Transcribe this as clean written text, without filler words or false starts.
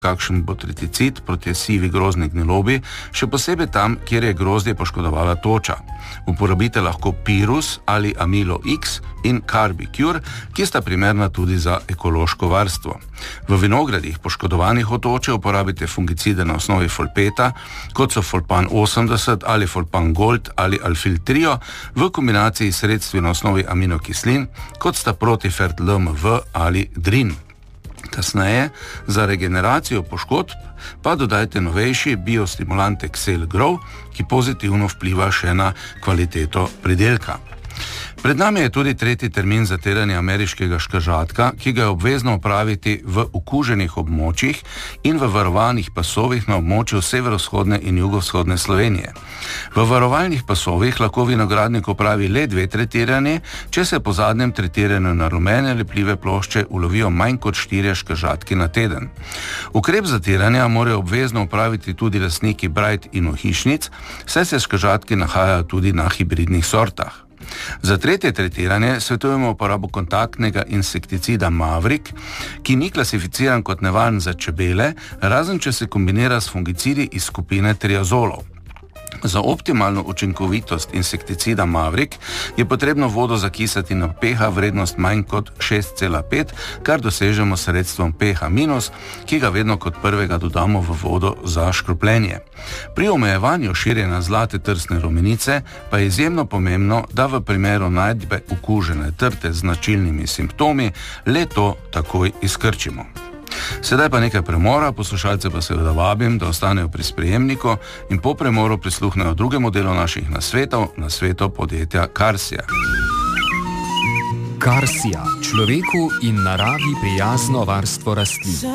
kakšen botriticid proti sivi grozdni gnilobi, še posebej tam, kjer je grozdje poškodovala toča. Uporabite lahko Pirus ali Amilo X in Carbicure, ki sta primerna tudi za ekološko varstvo. V vinogradih poškodovanih od toče uporabite fungicide na osnovi folpeta, kot so Folpan 80 ali Folpan Gold ali Alfil Trio, v kombinaciji s sredstvi na osnovi aminokislin, kot sta Protifert LMV ali Drin. Kasneje, za regeneracijo poškodb, pa dodajte novejši biostimulant Excel Grow, ki pozitivno vpliva še na kvaliteto pridelka. Pred nami je tudi tretji termin za terjanje ameriškega škržatka, ki ga je obvezno opraviti v okuženih območjih in v varovanih pasovih na območju severovzhodne in jugovzhodne Slovenije. V varovalnih pasovih lahko vinogradnik opravi le 2 tretiranje, če se po zadnjem tretiranju na rumene lepljive plošče ulovijo manj kot 4 škržatki na teden. Ukrep zatiranja morajo obvezno opraviti tudi lastniki brajd in ohišnic, saj se škržatki nahajajo tudi na hibridnih sortah. Za tretje tretiranje svetujemo uporabo kontaktnega insekticida Maverick, ki ni klasificiran kot nevaren za čebele, razen če se kombinira s fungicidi iz skupine triazolov. Za optimalno učinkovitost insekticida Maverick je potrebno vodo zakisati na pH vrednost manj kot 6,5, kar dosežemo s sredstvom pH-, ki ga vedno kot prvega dodamo v vodo za škropljenje. Pri omejevanju širjenja zlate trsne rumenice pa je izjemno pomembno, da v primeru najdbe okužene trte z značilnimi simptomi le to takoj izkrčimo. Sedaj pa nekaj premora, poslušalce pa seveda vabim, da ostanejo pri sprejemniku in po premoru prisluhnejo drugemu delu naših nasvetov podjetja Karsija. Karsija, človeku in naravi prijazno varstvo rastlin.